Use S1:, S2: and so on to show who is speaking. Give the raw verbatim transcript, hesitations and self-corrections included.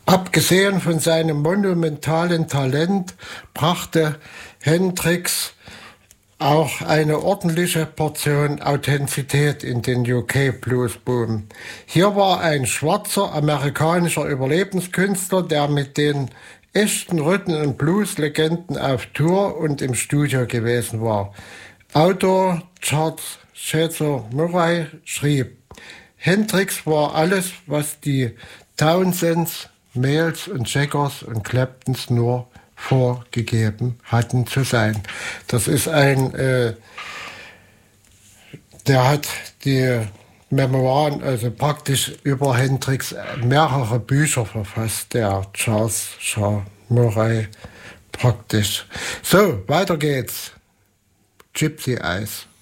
S1: Abgesehen von seinem monumentalen Talent brachte Hendrix auch eine ordentliche Portion Authentizität in den U K Bluesboom. Hier war ein schwarzer amerikanischer Überlebenskünstler, der mit den echten Rhythm- und Blues-Legenden auf Tour und im Studio gewesen war. Autor Charles Cesar Murray schrieb: Hendrix war alles, was die Townsends, Mayalls und Jaggers und Claptons nur vorgegeben hatten zu sein. Das ist ein, äh, der hat die Memoiren, also praktisch über Hendrix, mehrere Bücher verfasst, der Charles Shaw Murray praktisch. So, weiter geht's. Gypsy Eyes.